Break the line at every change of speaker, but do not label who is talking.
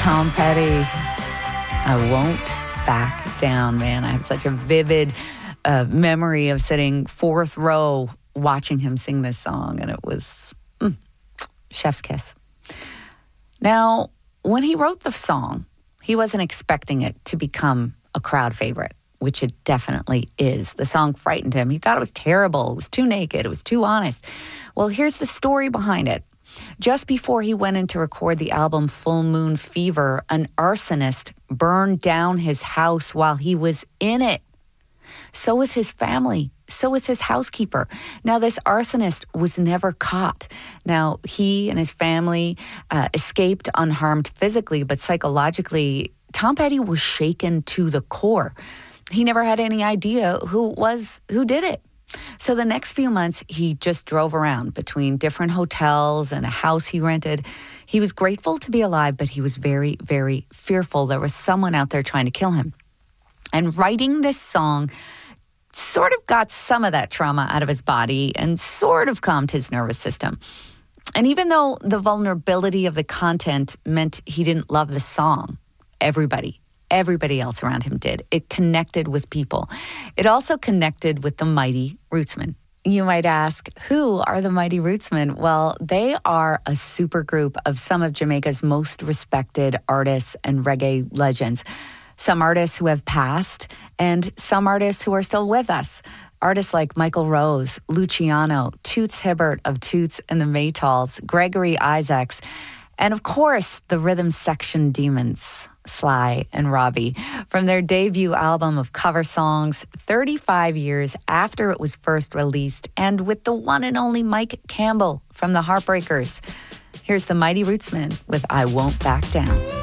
Tom Petty, I Won't Back Down, man. I have such a vivid memory of sitting fourth row watching him sing this song, and it was chef's kiss. Now, when he wrote the song, he wasn't expecting it to become a crowd favorite, which it definitely is. The song frightened him. He thought it was terrible. It was too naked. It was too honest. Well, here's the story behind it. Just before he went in to record the album Full Moon Fever, an arsonist burned down his house while he was in it. So was his family. So was his housekeeper. Now, this arsonist was never caught. Now, he and his family escaped unharmed physically, but psychologically, Tom Petty was shaken to the core. He never had any idea who did it. So the next few months, he just drove around between different hotels and a house he rented. He was grateful to be alive, but he was very, very fearful. There was someone out there trying to kill him. And writing this song sort of got some of that trauma out of his body and sort of calmed his nervous system. And even though the vulnerability of the content meant he didn't love the song, everybody else around him did. It connected with people. It also connected with the Mighty Rootsmen. You might ask, who are the Mighty Rootsmen? Well, they are a supergroup of some of Jamaica's most respected artists and reggae legends. Some artists who have passed and some artists who are still with us. Artists like Michael Rose, Luciano, Toots Hibbert of Toots and the Maytals, Gregory Isaacs, and of course, the Rhythm Section Demons, Sly and Robbie, from their debut album of cover songs 35 years after it was first released, and with the one and only Mike Campbell from the Heartbreakers. Here's the Mighty Rootsmen with I Won't Back Down.